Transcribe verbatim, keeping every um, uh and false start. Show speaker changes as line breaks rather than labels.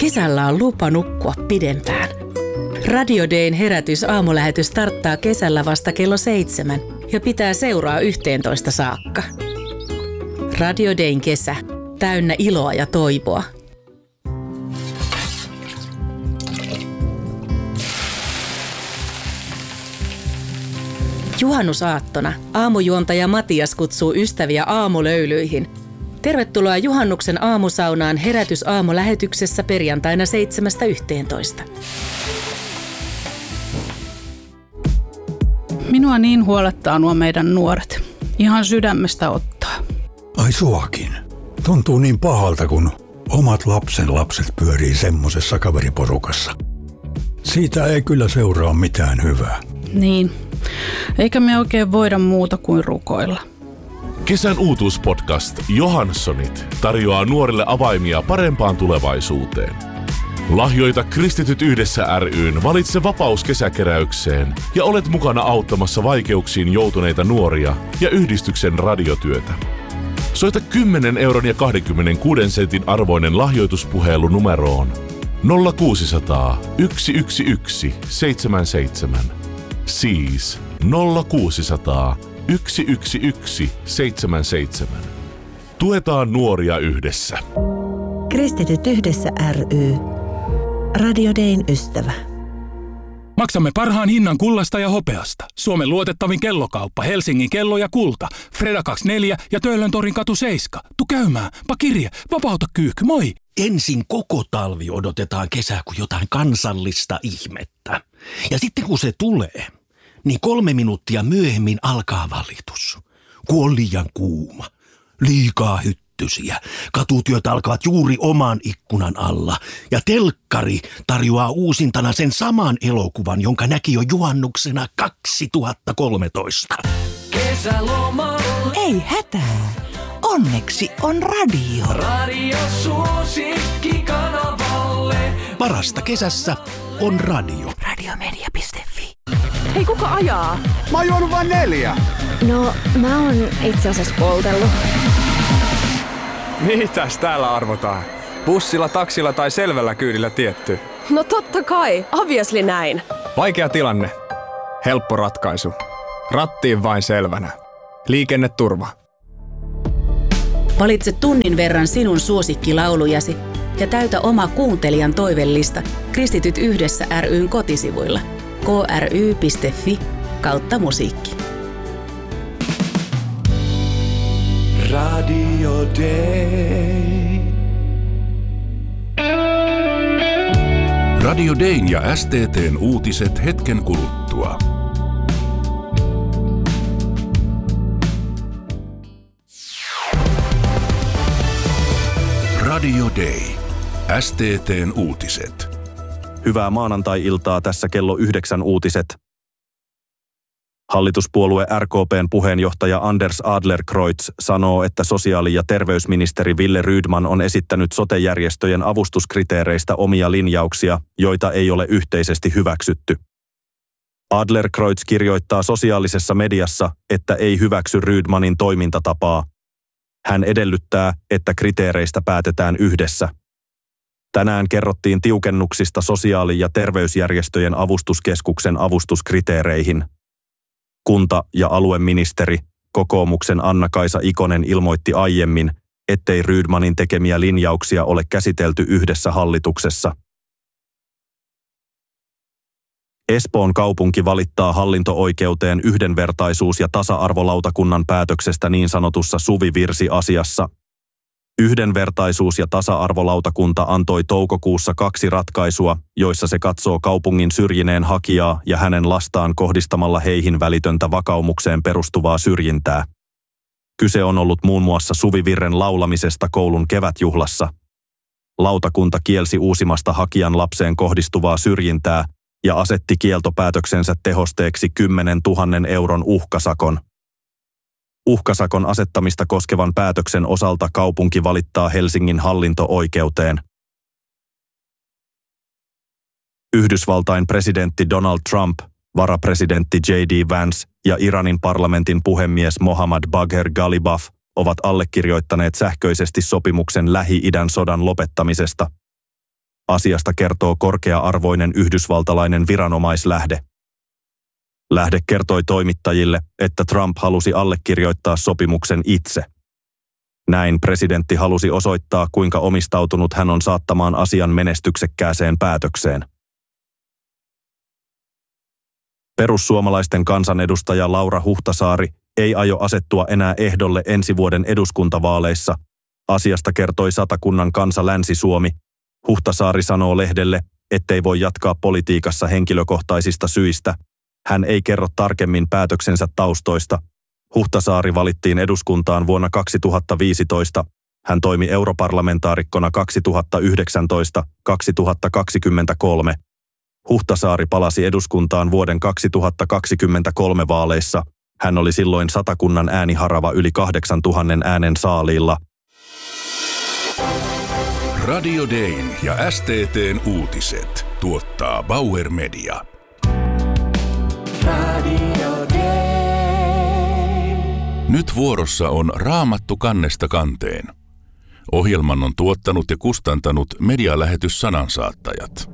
Kesällä on lupa nukkua pidempään. Radio Dayn herätys aamulähetys starttaa kesällä vasta kello seitsemän ja pitää seuraa yhteentoista saakka. Radio Dayn kesä, täynnä iloa ja toivoa. Juhannusaattona aamujuontaja Matias kutsuu ystäviä aamulöylyihin. Tervetuloa juhannuksen aamusaunaan herätysaamulähetyksessä perjantaina seitsemästä yhteentoista.
Minua niin huolettaa nuo meidän nuoret. Ihan sydämestä ottaa.
Ai suakin. Tuntuu niin pahalta, kun omat lapsen lapset pyörii semmosessa kaveriporukassa. Siitä ei kyllä seuraa mitään hyvää.
Niin. Eikä me oikein voida muuta kuin rukoilla.
Kesän uutuuspodcast Johanssonit tarjoaa nuorille avaimia parempaan tulevaisuuteen. Lahjoita Kristityt yhdessä ry:n Valitse vapaus kesäkeräykseen ja olet mukana auttamassa vaikeuksiin joutuneita nuoria ja yhdistyksen radiotyötä. Soita kymmenen euron ja kaksikymmentäkuusi sentin arvoinen lahjoituspuhelu numeroon nolla kuusisataa yksi yksi yksi seitsemän seitsemän. Siis nolla kuusisataa yksi yksi yksi seitsemän seitsemän. Tuetaan nuoria yhdessä.
Kristityt yhdessä ry. Radio Dayn ystävä.
Maksamme parhaan hinnan kullasta ja hopeasta. Suomen luotettavin kellokauppa, Helsingin kello ja kulta. Freda kaksikymmentäneljä ja Töölöntorin katu seitsemän. Tu käymään, pa kirje, vapauta kyykky, moi!
Ensin koko talvi odotetaan kesää kuin jotain kansallista ihmettä. Ja sitten kun se tulee, niin kolme minuuttia myöhemmin alkaa valitus. Kun on liian kuuma, liikaa hyttysiä, katutyöt alkavat juuri oman ikkunan alla. Ja telkkari tarjoaa uusintana sen saman elokuvan, jonka näki jo juhannuksena kaksituhattakolmetoista.
Kesälomalle.
Ei hätää. Onneksi on radio.
Radio suosikki kanavalle.
Parasta kesässä on radio.
Radiomedia piste fi.
Hei, kuka ajaa?
Mä oon juonut vain neljä.
No, mä oon itse asiassa poltellut.
Mitäs täällä arvotaan? Bussilla, taksilla tai selvällä kyydillä tietty?
No totta kai, obviously näin.
Vaikea tilanne. Helppo ratkaisu. Rattiin vain selvänä. Liikenneturva.
Valitse tunnin verran sinun suosikkilaulujasi ja täytä oma kuuntelijan toivellista Kristityt yhdessä ry:n kotisivuilla k r y piste f i kautta musiikki.
Radio Day.
Radio Dayn ja S T T:n uutiset hetken kuluttua. Radio Day. S T T:n uutiset.
Hyvää maanantai-iltaa, tässä kello yhdeksän uutiset. Hallituspuolue R K P:n puheenjohtaja Anders Adlercreutz sanoo, että sosiaali- ja terveysministeri Wille Rydman on esittänyt sote-järjestöjen avustuskriteereistä omia linjauksia, joita ei ole yhteisesti hyväksytty. Adlercreutz kirjoittaa sosiaalisessa mediassa, että ei hyväksy Rydmanin toimintatapaa. Hän edellyttää, että kriteereistä päätetään yhdessä. Tänään kerrottiin tiukennuksista sosiaali- ja terveysjärjestöjen avustuskeskuksen avustuskriteereihin. Kunta- ja alueministeri, kokoomuksen Anna-Kaisa Ikonen ilmoitti aiemmin, ettei Rydmanin tekemiä linjauksia ole käsitelty yhdessä hallituksessa. Espoon kaupunki valittaa hallinto-oikeuteen yhdenvertaisuus- ja tasa-arvolautakunnan päätöksestä niin sanotussa Suvivirsi-asiassa. Yhdenvertaisuus- ja tasa-arvolautakunta antoi toukokuussa kaksi ratkaisua, joissa se katsoo kaupungin syrjineen hakijaa ja hänen lastaan kohdistamalla heihin välitöntä vakaumukseen perustuvaa syrjintää. Kyse on ollut muun muassa Suvivirren laulamisesta koulun kevätjuhlassa. Lautakunta kielsi uusimasta hakijan lapseen kohdistuvaa syrjintää ja asetti kieltopäätöksensä tehosteeksi kymmenen tuhannen euron uhkasakon. Uhkasakon asettamista koskevan päätöksen osalta kaupunki valittaa Helsingin hallinto-oikeuteen. Yhdysvaltain presidentti Donald Trump, varapresidentti J D Vance ja Iranin parlamentin puhemies Mohammad Bagher Ghalibaf ovat allekirjoittaneet sähköisesti sopimuksen Lähi-idän sodan lopettamisesta. Asiasta kertoo korkea-arvoinen yhdysvaltalainen viranomaislähde. Lähde kertoi toimittajille, että Trump halusi allekirjoittaa sopimuksen itse. Näin presidentti halusi osoittaa, kuinka omistautunut hän on saattamaan asian menestyksekkääseen päätökseen. Perussuomalaisten kansanedustaja Laura Huhtasaari ei aio asettua enää ehdolle ensi vuoden eduskuntavaaleissa. Asiasta kertoi Satakunnan Kansa Länsi-Suomi. Huhtasaari sanoo lehdelle, ettei voi jatkaa politiikassa henkilökohtaisista syistä. Hän ei kerro tarkemmin päätöksensä taustoista. Huhtasaari valittiin eduskuntaan vuonna kaksituhattaviisitoista. Hän toimi europarlamentaarikkona kaksituhattayhdeksäntoista kaksituhattakaksikymmentäkolme. Huhtasaari palasi eduskuntaan vuoden kaksituhattakaksikymmentäkolme vaaleissa. Hän oli silloin Satakunnan ääniharava yli kahdeksantuhannen äänen saaliilla.
Radio Dayn ja S T T:n uutiset tuottaa Bauer Media.
Radio Day.
Nyt vuorossa on Raamattu kannesta kanteen. Ohjelman on tuottanut ja kustantanut medialähetys Sanansaattajat.